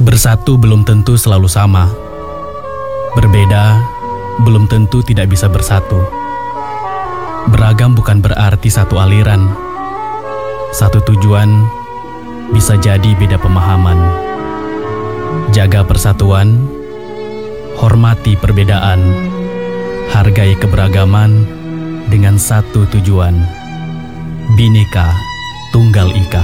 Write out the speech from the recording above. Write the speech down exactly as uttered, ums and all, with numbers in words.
Bersatu belum tentu selalu sama. Berbeda belum tentu tidak bisa bersatu. Beragam bukan berarti satu aliran. Satu tujuan bisa jadi beda pemahaman. Jaga persatuan, hormati perbedaan, hargai keberagaman dengan satu tujuan. Bhinneka Tunggal Ika.